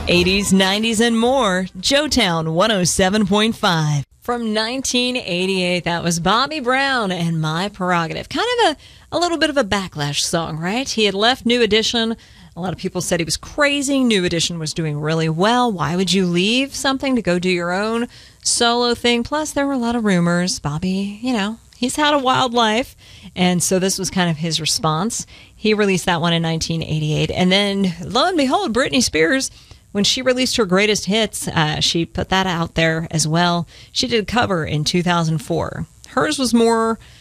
80s, 90s, and more. Joetown 107.5. From 1988, that was Bobby Brown and My Prerogative. Kind of a little bit of a backlash song, right? He had left New Edition. A lot of people said he was crazy. New Edition was doing really well. Why would you leave something to go do your own solo thing? Plus, there were a lot of rumors. Bobby, he's had a wild life. And so this was kind of his response. He released that one in 1988. And then, lo and behold, Britney Spears, when she released her greatest hits, she put that out there as well. She did a cover in 2004. Hers was more